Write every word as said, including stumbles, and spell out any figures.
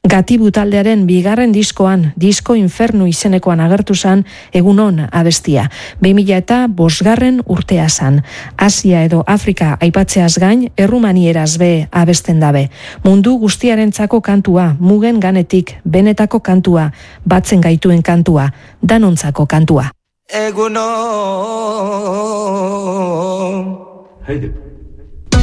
Gatibu taldearen bigarren diskoan, Disko Infernu izenekoan agertu zan Egunon abestia. bi mila eta bosgarren urtea zan. Asia edo Afrika aipatzeaz gain, errumanieraz be abesten dabe. Mundu guztiarentzako kantua, mugen ganetik, benetako kantua, batzen gaituen kantua, danontzako kantua. Egunon. Hey,